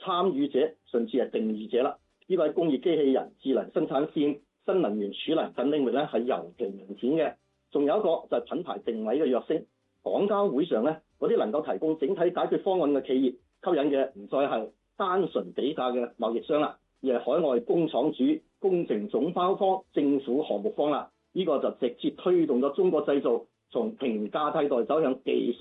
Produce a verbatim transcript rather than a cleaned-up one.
參與者，甚至係定義者啦。呢個喺工業機器人、智能生產線、新能源儲能等領域咧係尤其明顯嘅。仲有一個就係品牌定位嘅躍升。廣交會上咧，嗰啲能夠提供整體解決方案嘅企業，吸引嘅唔再係單純比價嘅貿易商啦，而係海外工廠主、工程總包方、政府項目方啦。呢、這個就直接推動咗中國製造從平價替代走向技術